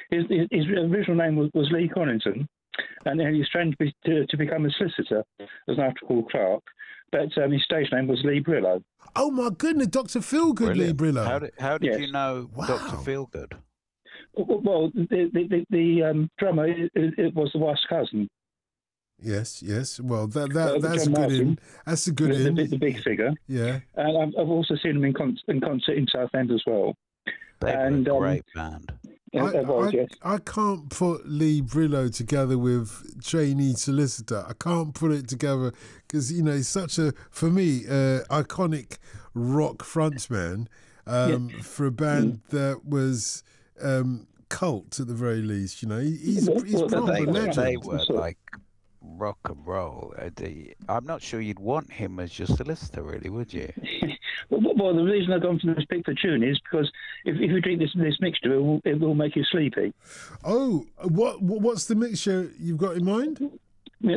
His original name was Lee Conington, and then he's trained to become a solicitor as an after called clerk. But his stage name was Lee Brillo. Oh my goodness, Dr. Feelgood, Lee Brillo. How did Yes. you know Dr. Feelgood? Well, the drummer it was the wife's cousin. Yes. Well, that's a good Martin, in. That's a good in. The big figure. Yeah. And I've also seen him in concert in Southend as well. They were a great band. I can't put Lee Brillo together with trainee solicitor. I can't put it together because, he's such a, for me, iconic rock frontman for a band that was cult at the very least. He's proper legend. They were like rock and roll. I'm not sure you'd want him as your solicitor, really, would you? Well, the reason I've gone for this particular tune is because if you drink this mixture, it will make you sleepy. Oh, what's the mixture you've got in mind?